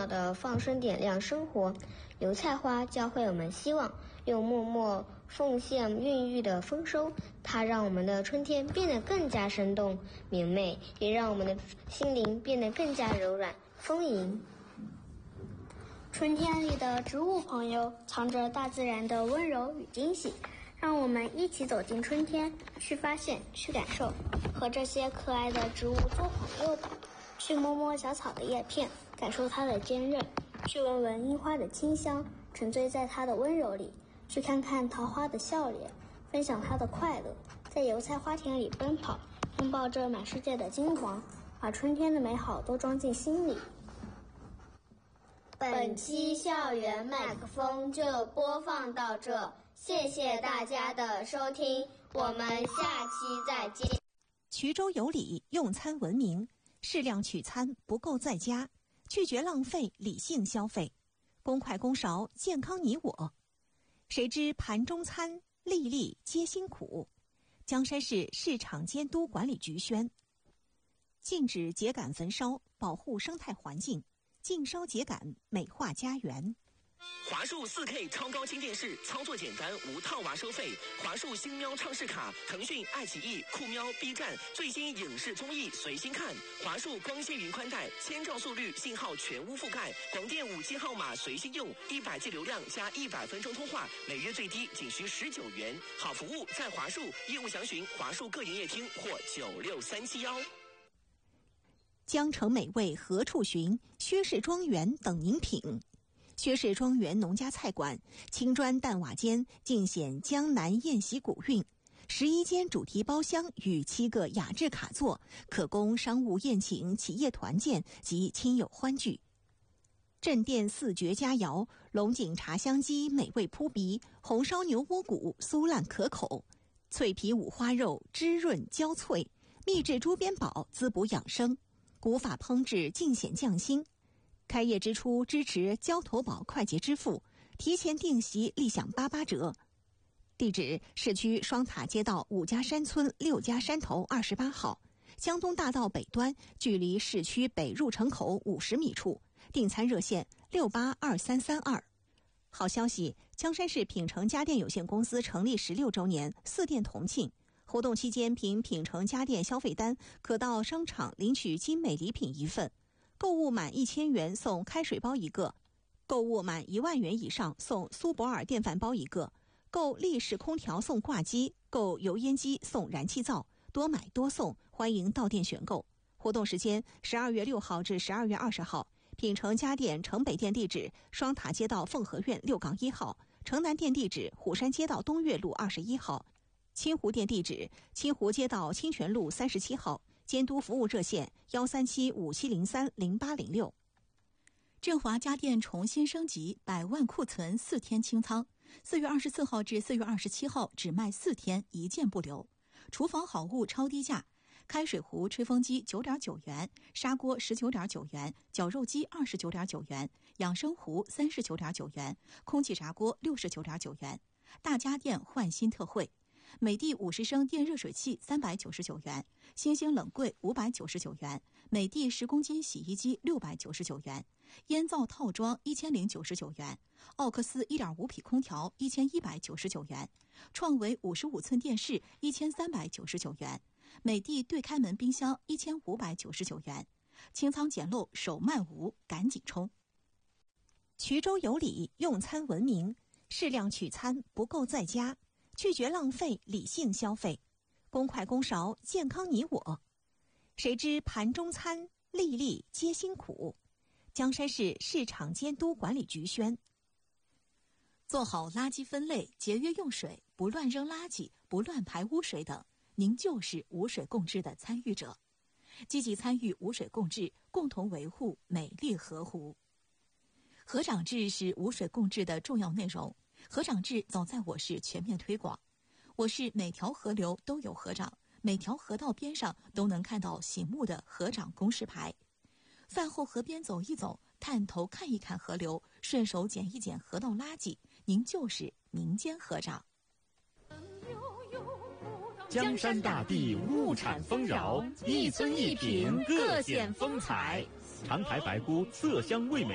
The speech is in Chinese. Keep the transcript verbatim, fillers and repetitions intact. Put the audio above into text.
妙的放生点亮生活。油菜花教会我们希望，又默默奉献孕育的丰收。它让我们的春天变得更加生动明媚，也让我们的心灵变得更加柔软丰盈。春天里的植物朋友藏着大自然的温柔与惊喜，让我们一起走进春天，去发现，去感受，和这些可爱的植物做朋友吧。去摸摸小草的叶片，感受它的坚韧；去闻闻樱花的清香，沉醉在它的温柔里；去看看桃花的笑脸，分享它的快乐。在油菜花田里奔跑，拥抱着满世界的金黄，把春天的美好都装进心里。本期校园麦克风就播放到这，谢谢大家的收听，我们下期再见。 衢州有礼，用餐文明，适量取餐，不够在家，拒绝浪费，理性消费，公筷公勺，健康你我。谁知盘中餐，粒粒皆辛苦。江山市市场监督管理局宣，禁止秸秆焚烧，保护生态环境，禁烧秸秆，美化家园。 华数 四K 超高清电视，操作简单，无套娃收费。华数星喵畅视卡，腾讯、爱奇艺、酷喵、B 站最新影视综艺随心看。华数光纤云宽带，千兆速率，信号全屋覆盖，广电五 G 号码随心用，一百 G 流量加一百分钟通话，每月最低仅需十九元。好服务在华数，业务详询华数各营业厅或九六三七幺。 江城美味何处寻？薛氏庄园等您品。薛氏庄园农家菜馆，青砖淡瓦间，尽显江南宴席古韵。十一间主题包厢与七个雅致卡座，可供商务宴请、企业团建及亲友欢聚。镇店四绝佳肴：龙井茶香鸡美味扑鼻，红烧牛窝骨酥烂可口，脆皮五花肉汁润焦脆，秘制猪鞭煲滋补养生，古法烹制尽显匠心。开业之初支持交投保快捷支付，提前订席立享八八折。地址：市区双塔街道五家山村六家山头二十八号，江东大道北端，距离市区北入城口五十米处。订餐热线六八二三三二。好消息！江山市品城家电有限公司成立十六周年，四店同庆。活动期间，凭品城家电消费单，可到商场领取精美礼品一份。购物满一千元送开水包一个，购物满一万元以上送苏泊尔电饭煲一个，购立式空调送挂机，购油烟机送燃气灶，多买多送，欢迎到店选购。活动时间十二月六号至十二月二十号，品城家电城北店地址双塔街道凤和苑六杠一号，城南店地址虎山街道东岳路二十一号，清湖店地址清湖街道清泉路三十七号。监督服务热线幺三七五七零三零八零六。振华家电重新升级，百万库存四天清仓，四月二十四号至四月二十七号只卖四天，一件不留。厨房好物超低价，开水壶、吹风机九点九元，砂锅十九点九元，绞肉机二十九点九元，养生壶三十九点九元，空气炸锅六十九点九元。大家电换新特惠。美的五十升电热水器三百九十九元，星星冷柜五百九十九元，美的十公斤洗衣机六百九十九元，烟灶套装一千零九十九元，奥克斯一点五匹空调一千一百九十九元，创维五十五寸电视一千三百九十九元，美的对开门冰箱一千五百九十九元。清仓捡漏手慢无，赶紧冲！衢州有礼，用餐文明，适量取餐，不够在家。拒绝浪费，理性消费，公筷公勺，健康你我。谁知盘中餐，粒粒皆辛苦。江山市市场监督管理局宣，做好垃圾分类，节约用水，不乱扔垃圾，不乱排污水等，您就是无水共治的参与者。积极参与无水共治，共同维护美丽河湖。河长制是无水共治的重要内容。河长制早在我市全面推广，我市每条河流都有河长，每条河道边上都能看到醒目的河长公示牌。饭后河边走一走，探头看一看河流，顺手捡一捡河道垃圾，您就是民间河长。 江山大地物产丰饶，一村一品各显风采。长台白菇色香味美。